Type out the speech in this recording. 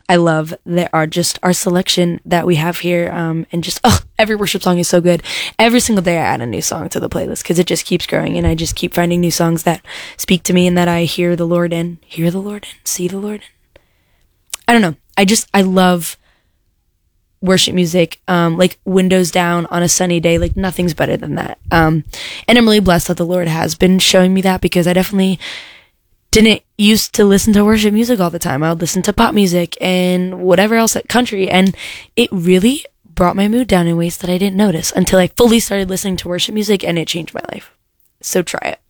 I love that our selection that we have here. And just, every worship song is so good. Every single day I add a new song to the playlist because it just keeps growing, and I just keep finding new songs that speak to me and that I hear the Lord in, see the Lord in. I don't know. I love worship music, like windows down on a sunny day. Like, nothing's better than that. And I'm really blessed that the Lord has been showing me that, because I definitely didn't used to listen to worship music all the time. I would listen to pop music and whatever else at country, and it really brought my mood down in ways that I didn't notice until I fully started listening to worship music, and it changed my life. So try it.